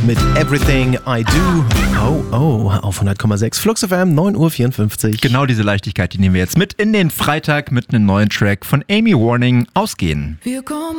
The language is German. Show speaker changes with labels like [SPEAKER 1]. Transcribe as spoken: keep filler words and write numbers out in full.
[SPEAKER 1] mit Everything I Do. Oh, oh, auf hundert Komma sechs Flux F M, neun Uhr vierundfünfzig.
[SPEAKER 2] Genau diese Leichtigkeit, die nehmen wir jetzt mit in den Freitag mit einem neuen Track von Amy Warning, Ausgehen.
[SPEAKER 3] Wir kommen